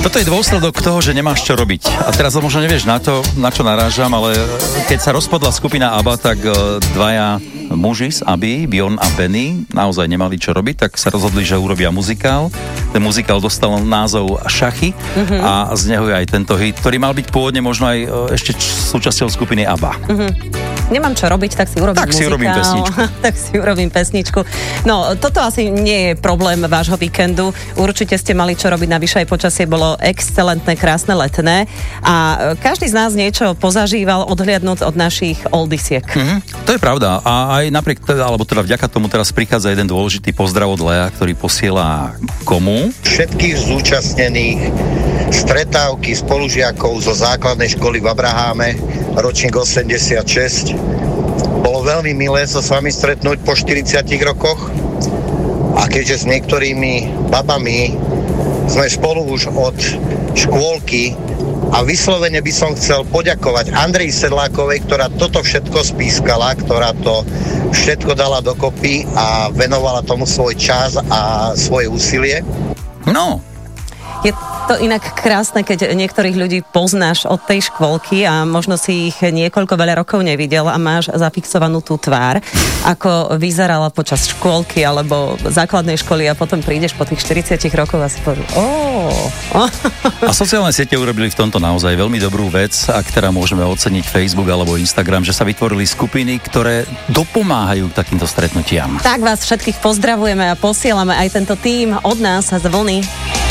Toto je dôsledok toho, že nemáš čo robiť. A teraz možno nevieš na to, na čo narážam, ale keď sa rozpadla skupina ABBA, tak dvaja muži z ABBY, Bjorn a Benny, naozaj nemali čo robiť, tak sa rozhodli, že urobia muzikál. Ten muzikál dostal názov Šachy a z neho je aj tento hit, ktorý mal byť pôvodne možno aj ešte súčasťou skupiny ABBA. Nemám čo robiť, tak si urobím muzikál. Si urobím pesničku. Tak si urobím pesničku. No, toto asi nie je problém vášho víkendu. Určite ste mali čo robiť, navyše aj počasie bolo excelentné, krásne, letné. A každý z nás niečo pozažíval, odhliadnúť od našich oldisiek. To je pravda. A aj napriek, alebo teda vďaka tomu teraz prichádza jeden dôležitý pozdrav od Lea, ktorý posiela komu? Všetkých zúčastnených stretávky spolužiakov zo základnej školy v Abraháme, ročník 86. Bolo veľmi milé sa s vami stretnúť po 40 rokoch a keďže s niektorými babami sme spolu už od škôlky a vyslovene by som chcel poďakovať Andreji Sedlákovej, ktorá toto všetko spískala, ktorá to všetko dala dokopy a venovala tomu svoj čas a svoje úsilie. No. Je to inak krásne, keď niektorých ľudí poznáš od tej škôlky a možno si ich niekoľko veľa rokov nevidel a máš zafixovanú tú tvár, ako vyzerala počas škôlky alebo základnej školy a potom prídeš po tých 40 rokoch a si povieš, A sociálne siete urobili v tomto naozaj veľmi dobrú vec, ak teda môžeme oceniť Facebook alebo Instagram, že sa vytvorili skupiny, ktoré dopomáhajú k takýmto stretnutiam. Tak vás všetkých pozdravujeme a posielame aj tento tím od nás z Vlny.